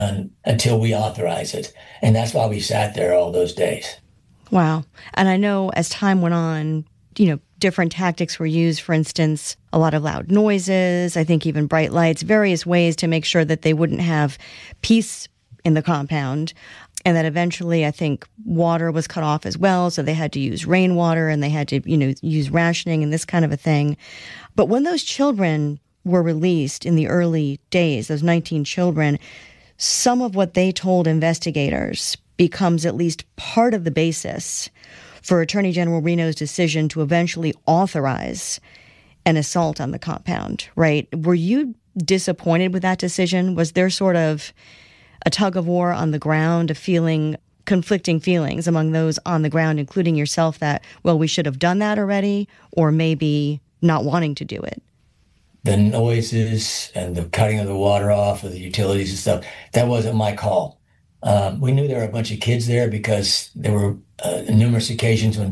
until we authorize it. And that's why we sat there all those days. Wow. And I know as time went on, different tactics were used. For instance, a lot of loud noises, I think even bright lights, various ways to make sure that they wouldn't have peace in the compound. And that eventually, I think, water was cut off as well. So they had to use rainwater and they had to, use rationing and this kind of a thing. But when those children were released in the early days, those 19 children, some of what they told investigators becomes at least part of the basis for Attorney General Reno's decision to eventually authorize an assault on the compound, right? Were you disappointed with that decision? Was there sort of a tug of war on the ground, conflicting feelings among those on the ground, including yourself, that, well, we should have done that already, or maybe not wanting to do it? The noises and the cutting of the water off of the utilities and stuff, that wasn't my call. We knew there were a bunch of kids there because there were numerous occasions when